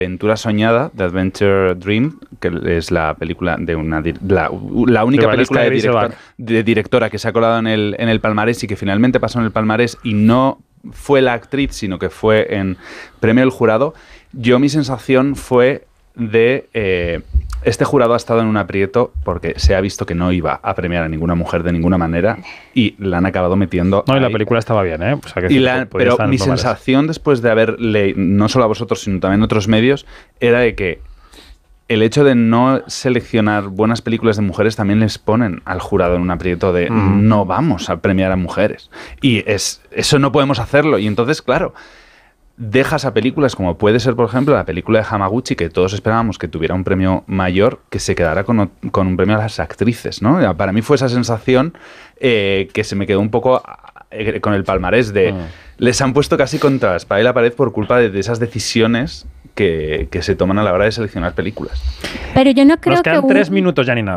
Aventura Soñada, The Adventure Dream, que es la película de la única película de directora que se ha colado en el palmarés y que finalmente pasó en el palmarés y no fue la actriz, sino que fue en premio del jurado. Mi sensación fue de este jurado ha estado en un aprieto porque se ha visto que no iba a premiar a ninguna mujer de ninguna manera y la han acabado metiendo. No, y la película estaba bien, ¿eh? O sea, pero mi sensación después de haber leído, no solo a vosotros, sino también a otros medios, era de que el hecho de no seleccionar buenas películas de mujeres también les ponen al jurado en un aprieto de no vamos a premiar a mujeres. Y eso no podemos hacerlo. Y entonces, claro, dejas a películas como puede ser, por ejemplo, la película de Hamaguchi, que todos esperábamos que tuviera un premio mayor, que se quedara con un premio a las actrices, ¿no? Para mí fue esa sensación que se me quedó un poco con el palmarés de... Les han puesto casi contra la espada y la pared por culpa de esas decisiones que se toman a la hora de seleccionar películas. Pero yo no creo Nos quedan 3 minutos, Janina.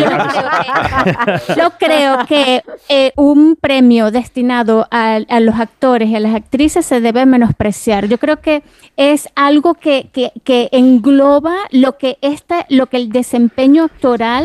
Yo creo que un premio destinado a los actores y a las actrices se debe menospreciar. Yo creo que es algo que engloba lo que el desempeño actoral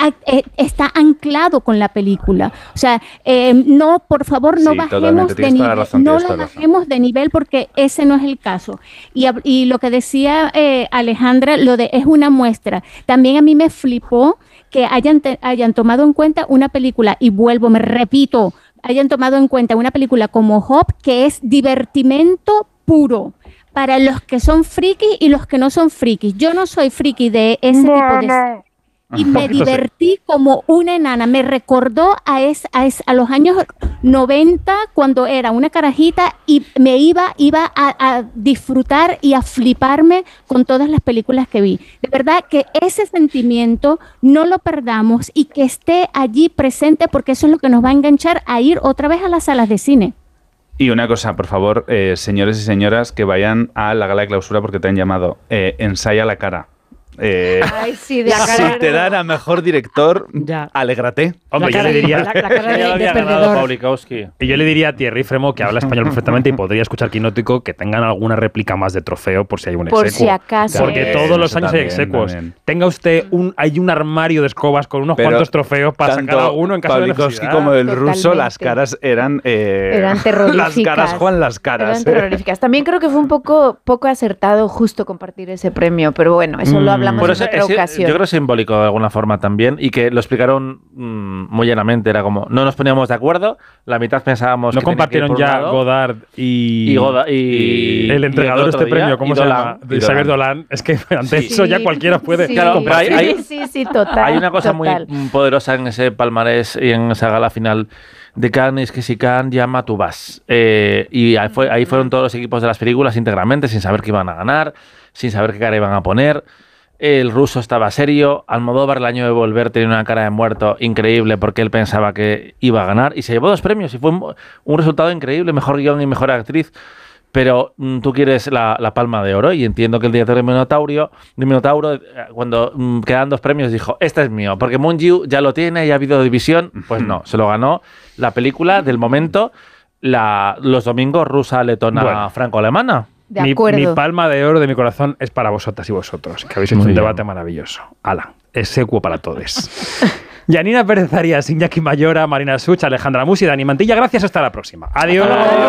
está anclado con la película. O sea, no, por favor, no bajemos de nivel. No lo bajemos de nivel porque ese no es el caso. Y lo que decía Alejandra, es una muestra. También a mí me flipó que hayan tomado en cuenta una película, y me repito, hayan tomado en cuenta una película como Hop, que es divertimento puro para los que son frikis y los que no son frikis. Yo no soy friki de ese tipo de... Y me divertí como una enana. Me recordó a los años 90, cuando era una carajita y me iba a disfrutar y a fliparme con todas las películas que vi. De verdad que ese sentimiento no lo perdamos y que esté allí presente, porque eso es lo que nos va a enganchar a ir otra vez a las salas de cine. Y una cosa, por favor, señores y señoras, que vayan a la gala de clausura porque te han llamado Ensaya la cara. Ay, sí, de si te dan a mejor director, alégrate. Hombre, yo le diría la cara de perdedor. Y yo le diría a Thierry Fremont, que habla español perfectamente y podría escuchar Quinótico, que tengan alguna réplica más de trofeo por si hay un exequo. Por si acaso. Porque todos los años hay execuos. Tenga usted hay un armario de escobas con unos cuantos trofeos para sacar alguno en caso de necesidad. Como el ruso, las caras eran terroríficas. Las caras, Juan, las caras. Eran terroríficas. También creo que fue un poco acertado justo compartir ese premio, pero bueno, eso lo hablamos en otra ocasión. Yo creo simbólico de alguna forma también, y que lo explicaron muy llanamente. Era como, no nos poníamos de acuerdo, la mitad pensábamos no que compartieron ya Godard y el entregador de este premio, ¿cómo se llama? Xavier Dolan. Es que ante eso ya cualquiera puede compartir. Sí, total. Hay una cosa muy poderosa en ese palmarés y en esa gala final de Cannes, que si Cannes llama, tú vas. Y ahí fueron todos los equipos de las películas íntegramente, sin saber qué iban a ganar, sin saber qué cara iban a poner. El ruso estaba serio. Almodóvar, el año de volver, tenía una cara de muerto increíble porque él pensaba que iba a ganar y se llevó 2 premios y fue un resultado increíble, mejor guión y mejor actriz. Pero tú quieres la palma de oro, y entiendo que el director de Minotauro, cuando quedan 2 premios, dijo, este es mío, porque Moon Yu ya lo tiene y ha habido división. Pues no, se lo ganó la película del momento, los domingos, rusa, letona, franco-alemana. Mi palma de oro de mi corazón es para vosotras y vosotros, que habéis hecho un debate maravilloso. Ala, execuo para todos. Janina Pérez Arias, Iñaki Mayora, Marina Such, Alejandra Musi, Dani Mantilla, gracias, hasta la próxima. Adiós.